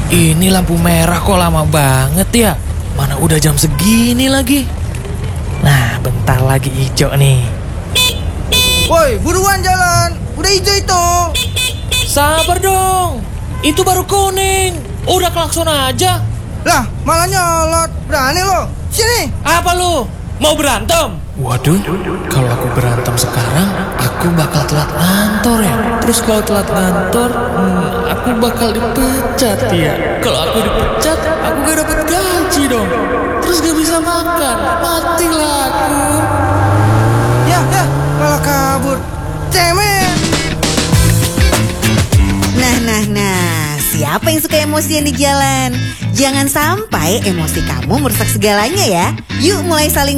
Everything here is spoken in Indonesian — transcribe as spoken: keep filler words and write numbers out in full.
Ini lampu merah kok lama banget ya. Mana udah jam segini lagi. Nah, bentar lagi hijau nih. Woi, buruan jalan. Udah hijau itu. Sabar dong. Itu baru kuning. Udah klakson aja. Lah, malah nyolot. Berani lo. Sini. Apa lu? Mau berantem? Waduh, kalau aku berantem sekarang, aku bakal telat kantor ya. Terus kalau telat kantor, hmm, aku bakal dipecat ya. Kalau aku dipecat, aku gak dapet gaji dong. Terus gak bisa makan, matilah aku. Ya, ya, malah kabur. Cemen. Nah, nah, nah, siapa yang suka emosian di jalan? Jangan sampai emosi kamu merusak segalanya ya. Yuk mulai saling